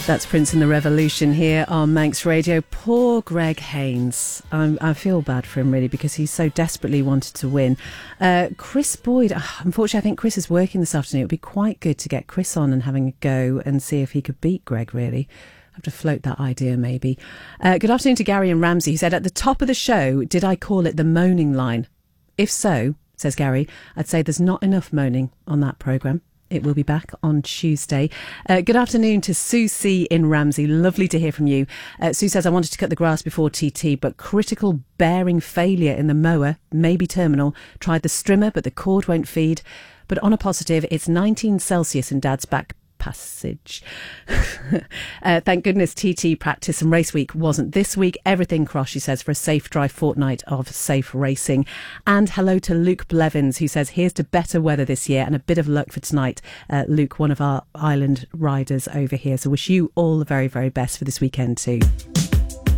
That's Prince and the Revolution here on Manx Radio. Poor Greg Haynes. I feel bad for him, really, because he so desperately wanted to win. Chris Boyd, unfortunately, I think Chris is working this afternoon. It would be quite good to get Chris on and having a go and see if he could beat Greg, really. I have to float that idea, maybe. Good afternoon to Gary and Ramsey, who said, at the top of the show, did I call it the moaning line? If so, says Gary, I'd say there's not enough moaning on that programme. It will be back on Tuesday. Good afternoon to Sue C in Ramsey. Lovely to hear from you. Sue says, I wanted to cut the grass before TT, but critical bearing failure in the mower, maybe terminal. Tried the strimmer, but the cord won't feed. But on a positive, it's 19 Celsius in Dad's back passage. Thank goodness TT practice and race week wasn't this week. Everything crossed, she says, for a safe dry fortnight of safe racing. And hello to Luke Blevins, who says, here's to better weather this year and a bit of luck for tonight. Luke, one of our island riders over here. So wish you all the very, very best for this weekend too.